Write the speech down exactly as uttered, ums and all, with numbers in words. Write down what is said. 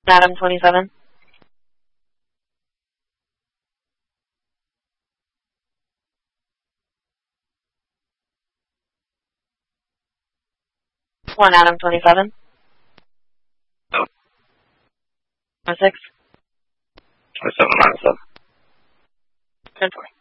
Adam twenty-seven. One Adam twenty-seven. No. One six. twenty-seven minus seven. Ten four.